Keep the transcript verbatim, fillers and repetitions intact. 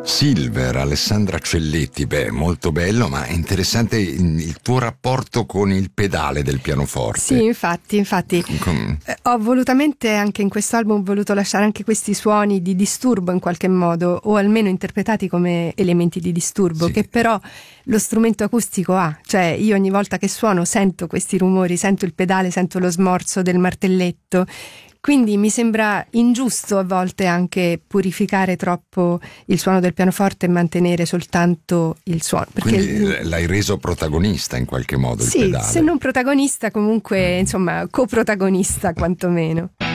Silver, Alessandra Celletti, beh, molto bello, ma è interessante il tuo rapporto con il pedale del pianoforte. Sì, infatti, infatti Com- eh, ho volutamente anche in questo album ho voluto lasciare anche questi suoni di disturbo in qualche modo, o almeno interpretati come elementi di disturbo, sì, che però lo strumento acustico ha. Cioè io ogni volta che suono sento questi rumori, sento il pedale, sento lo smorzo del martelletto. Quindi mi sembra ingiusto a volte anche purificare troppo il suono del pianoforte e mantenere soltanto il suono. Perché Quindi l'hai reso protagonista in qualche modo, sì, il pedale. Se non protagonista comunque, mm. insomma, coprotagonista quantomeno.